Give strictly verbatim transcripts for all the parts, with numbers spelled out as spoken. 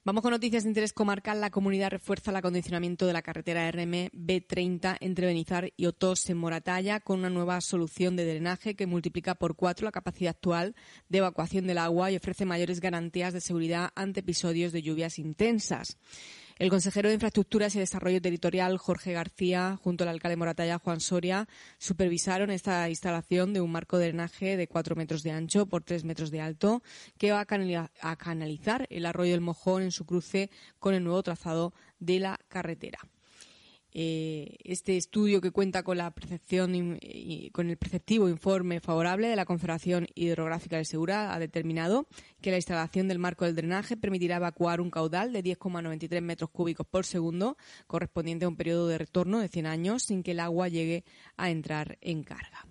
Vamos con noticias de interés comarcal. La comunidad refuerza el acondicionamiento de la carretera R M B treinta entre Benizar y Otós en Moratalla con una nueva solución de drenaje que multiplica por cuatro la capacidad actual de evacuación del agua y ofrece mayores garantías de seguridad ante episodios de lluvias intensas. El consejero de Infraestructuras y Desarrollo Territorial, Jorge García, junto al alcalde de Moratalla, Juan Soria, supervisaron esta instalación de un marco de drenaje de cuatro metros de ancho por tres metros de alto que va a canalizar el arroyo del Mojón en su cruce con el nuevo trazado de la carretera. Eh, este estudio, que cuenta con la percepción y con el preceptivo informe favorable de la Confederación Hidrográfica del Segura, ha determinado que la instalación del marco del drenaje permitirá evacuar un caudal de diez coma noventa y tres metros cúbicos por segundo, correspondiente a un periodo de retorno de cien años, sin que el agua llegue a entrar en carga.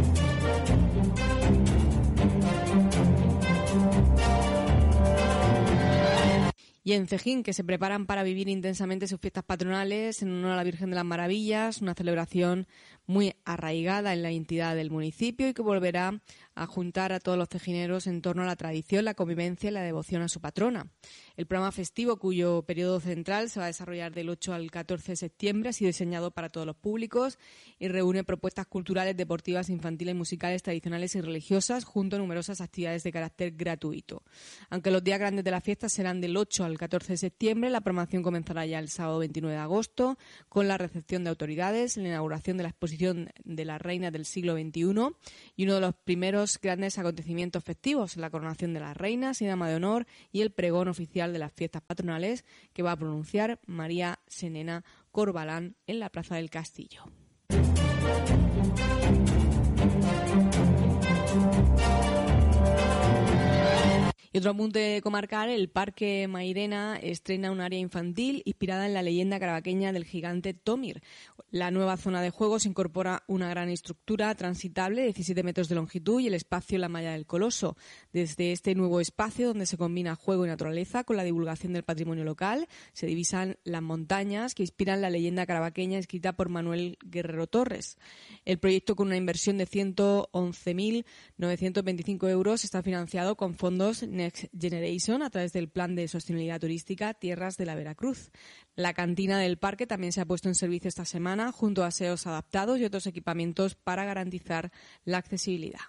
Y en Cejín, que se preparan para vivir intensamente sus fiestas patronales en honor a la Virgen de las Maravillas, una celebración muy arraigada en la identidad del municipio y que volverá a juntar a todos los cejineros en torno a la tradición, la convivencia y la devoción a su patrona. El programa festivo, cuyo periodo central se va a desarrollar del ocho al catorce de septiembre, ha sido diseñado para todos los públicos y reúne propuestas culturales, deportivas, infantiles, musicales, tradicionales y religiosas, junto a numerosas actividades de carácter gratuito. Aunque los días grandes de la fiesta serán del ocho al catorce de septiembre, la programación comenzará ya el sábado veintinueve de agosto con la recepción de autoridades, la inauguración de la exposición de las reinas del siglo veintiuno y uno de los primeros grandes acontecimientos festivos, la coronación de las reinas y dama de honor y el pregón oficial de las fiestas patronales que va a pronunciar María Senena Corbalán en la Plaza del Castillo. Y otro apunte comarcal, el Parque Mairena estrena un área infantil inspirada en la leyenda carabaqueña del gigante Tomir. La nueva zona de juegos incorpora una gran estructura transitable de diecisiete metros de longitud y el espacio La Malla del Coloso. Desde este nuevo espacio, donde se combina juego y naturaleza con la divulgación del patrimonio local, se divisan las montañas que inspiran la leyenda carabaqueña escrita por Manuel Guerrero Torres. El proyecto, con una inversión de ciento once mil novecientos veinticinco euros, está financiado con fondos Next Generation a través del Plan de Sostenibilidad Turística Tierras de la Veracruz. La cantina del parque también se ha puesto en servicio esta semana junto a aseos adaptados y otros equipamientos para garantizar la accesibilidad.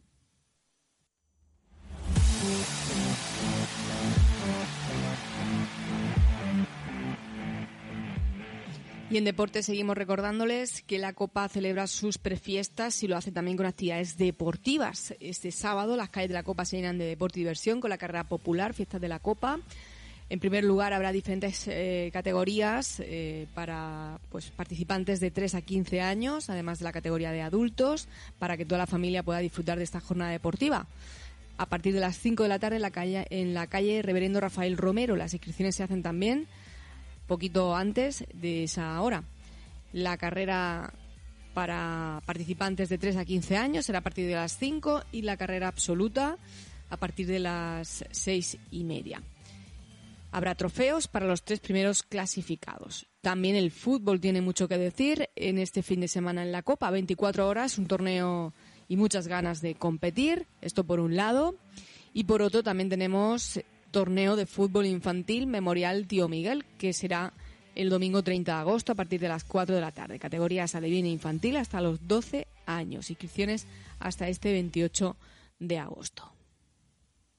Y en deporte seguimos recordándoles que la Copa celebra sus prefiestas y lo hace también con actividades deportivas. Este sábado las calles de la Copa se llenan de deporte y diversión con la carrera popular, Fiestas de la Copa. En primer lugar habrá diferentes eh, categorías eh, para pues participantes de tres a quince años, además de la categoría de adultos, para que toda la familia pueda disfrutar de esta jornada deportiva. A partir de las cinco de la tarde en la calle, en la calle Reverendo Rafael Romero. Las inscripciones se hacen también poquito antes de esa hora. La carrera para participantes de tres a quince años será a partir de las cinco y la carrera absoluta a partir de las seis y media. Habrá trofeos para los tres primeros clasificados. También el fútbol tiene mucho que decir en este fin de semana en la Copa. veinticuatro horas, un torneo y muchas ganas de competir. Esto por un lado. Y por otro también tenemos torneo de fútbol infantil Memorial Tío Miguel, que será el domingo treinta de agosto a partir de las cuatro de la tarde. Categorías alevín e infantil hasta los doce años. Inscripciones hasta este veintiocho de agosto.